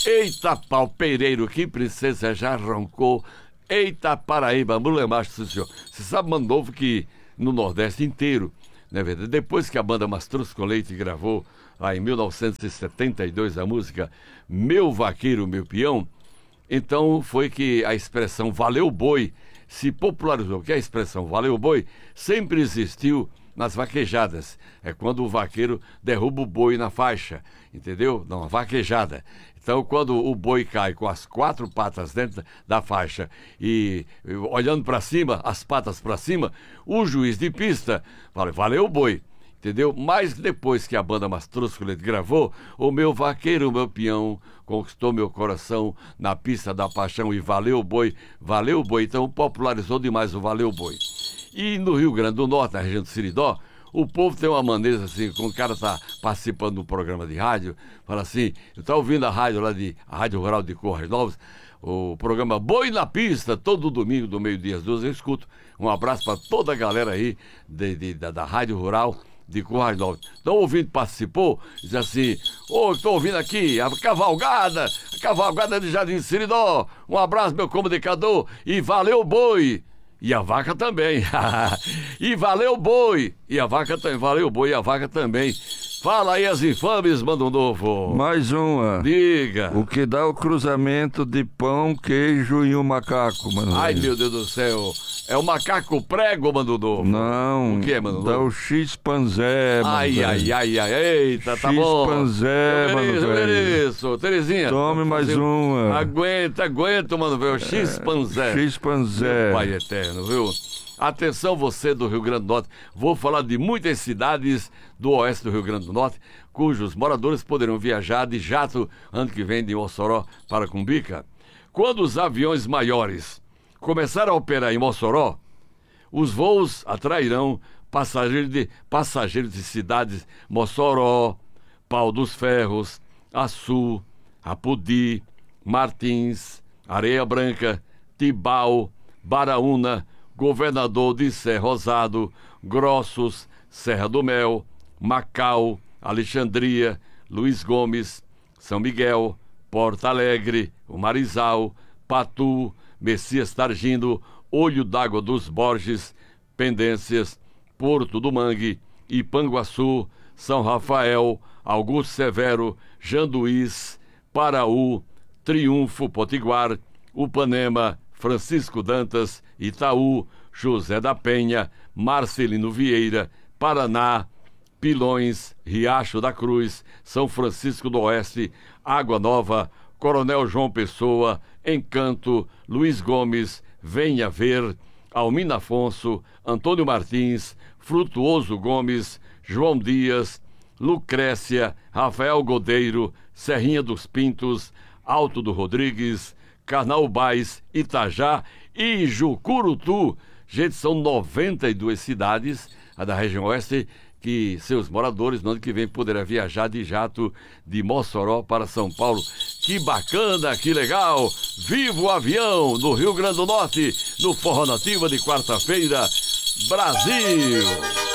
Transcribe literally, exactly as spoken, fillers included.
Eita pau Pereiro, que princesa já roncou. Eita Paraíba, mulher macho, senhor. Você sabe, mano novo, que no Nordeste inteiro, não é verdade? Depois que a banda Mastruz com Leite gravou, lá em mil novecentos e setenta e dois, a música Meu Vaqueiro, Meu Peão, então foi que a expressão valeu boi se popularizou. Que a expressão valeu boi sempre existiu nas vaquejadas. É quando o vaqueiro derruba o boi na faixa, entendeu? Não, vaquejada. Então, quando o boi cai com as quatro patas dentro da faixa e olhando para cima, as patas para cima, o juiz de pista fala, valeu o boi. Entendeu? Mas depois que a banda Mastruz com Leite gravou, o meu vaqueiro, meu peão, conquistou meu coração na pista da paixão e valeu o boi, valeu o boi. Então popularizou demais o valeu o boi. E no Rio Grande do Norte, na região do Siridó, o povo tem uma maneira assim, quando o cara tá participando de um programa de rádio, fala assim, eu tô ouvindo a rádio lá de, a Rádio Rural de Correios Novos, o programa Boi na Pista, todo domingo do meio-dia às duas eu escuto. Um abraço para toda a galera aí de, de, da, da Rádio Rural de Correios Novos. Então o ouvinte participou, diz assim, ô, oh, estou ouvindo aqui a cavalgada, a cavalgada de Jardim Siridó, um abraço meu comunicador e valeu boi. E a vaca também. E valeu boi. E a vaca também. Valeu boi e a vaca também. Fala aí as infames, manda um novo. Mais uma. Diga. O que dá o cruzamento de pão, queijo e um macaco, mano. Ai, meu Deus do céu. É o macaco prego, mano novo? Não. O que, mano novo? Dá o X-Panzé, mano. Ai, ai, ai, ai. Eita, tá bom. X-Panzé, mano velho. Isso, Terezinha. Tome mais uma. Aguenta, aguenta, mano velho. X-Panzé. X-Panzé. Pai eterno, viu? Atenção você do Rio Grande do Norte, vou falar de muitas cidades do oeste do Rio Grande do Norte, cujos moradores poderão viajar de jato ano que vem de Mossoró para Cumbica. Quando os aviões maiores começarem a operar em Mossoró, os voos atrairão passageiros de, passageiros de cidades Mossoró, Pau dos Ferros, Açu, Apodi, Martins, Areia Branca, Tibau, Baraúna, Governador de Serra Rosado, Grossos, Serra do Mel, Macau, Alexandria, Luiz Gomes, São Miguel, Porto Alegre, o Marizal, Patu, Messias Targindo, Olho d'Água dos Borges, Pendências, Porto do Mangue, Ipanguaçu, São Rafael, Augusto Severo, Janduís, Paraú, Triunfo, Potiguar, Upanema, Francisco Dantas, Itaú, José da Penha, Marcelino Vieira, Paraná, Pilões, Riacho da Cruz, São Francisco do Oeste, Água Nova, Coronel João Pessoa, Encanto, Luiz Gomes, Venha Ver, Almina Afonso, Antônio Martins, Frutuoso Gomes, João Dias, Lucrécia, Rafael Godeiro, Serrinha dos Pintos, Alto do Rodrigues, Carnaubais, Itajá e Jucurutu. Gente, são noventa e duas cidades a da região oeste que seus moradores no ano que vem poderão viajar de jato de Mossoró para São Paulo. Que bacana, que legal! Viva o avião no Rio Grande do Norte, no Forró Nativa de quarta-feira. Brasil!